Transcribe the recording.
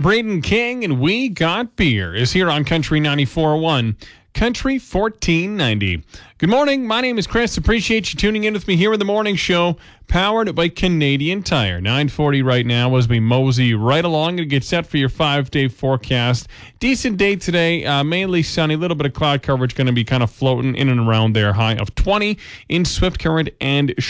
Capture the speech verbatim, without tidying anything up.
Braden King and We Got Beer is here on Country ninety-four point one, Country fourteen ninety. Good morning. My name is Chris. Appreciate you tuning in with me here in the morning show, powered by Canadian Tire. nine forty right now as we mosey right along and get set for your five-day forecast. Decent day today, uh, mainly sunny, a little bit of cloud coverage going to be kind of floating in and around there. High of twenty in Swift Current and